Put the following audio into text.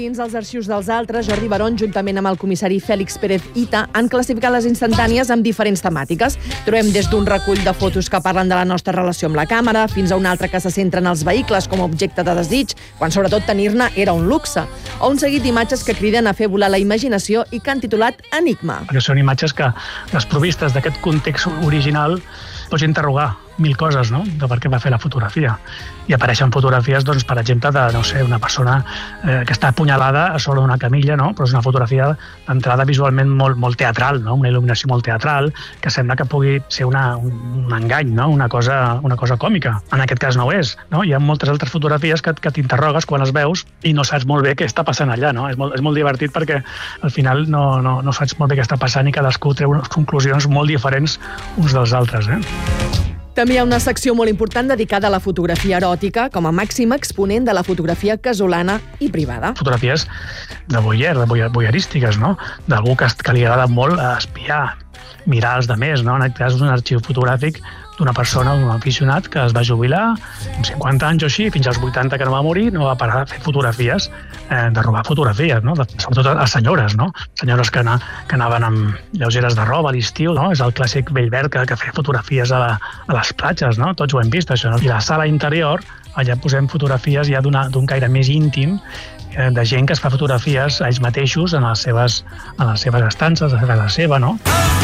Dins els arxius dels altres, Jordi Barón, juntament amb el comissari Fèlix Pérez Ita, han classificat les instantànies amb diferents temàtiques. Trobem des d'un recull de fotos que parlen de la nostra relació amb la càmera, fins a un altre que se centra en els vehicles com a objecte de desig, quan sobretot tenir-ne era un luxe, o un seguit d'imatges que criden a fer volar la imaginació i que han titulat Enigma. Perquè són imatges que, desprovistes d'aquest context original, pots interrogar mil coses, no?, de per què va fer la fotografia. I apareixen fotografies, doncs, per exemple, de, no sé, una persona que està apunyalada a sobre d'una camilla, no?, però és una fotografia d'entrada visualment molt teatral, no?, una il·luminació molt teatral, que sembla que pugui ser un engany, no?, una cosa còmica. En aquest cas no ho és, no? Hi ha moltes altres fotografies que t'interrogues quan les veus i no saps molt bé què està passant allà, no? És molt divertit perquè al final no saps molt bé què està passant i cadascú treu unes conclusions molt diferents uns dels altres, També hi ha una secció molt important dedicada a la fotografia eròtica, com a màxim exponent de la fotografia casolana i privada. Fotografies de voyeurístiques, no?, d'algú que li agrada molt espiar, mirar els altres, no? En aquest cas, un arxiu fotogràfic d'una persona, d'un aficionat que es va jubilar amb 50 anys o així, fins als 80 que no va morir, no va parar a fer fotografies, de robar fotografies, no? Sobretot a senyores, no? Senyores que anaven amb lleugeres de roba a l'estiu, no? És el clàssic vell verd que feia fotografies a les platges, no? Tots ho hem vist, això, no? I la sala interior, allà posem fotografies ja d'un caire més íntim, de gent que es fa fotografies a ells mateixos en les seves estances, a casa seva, no?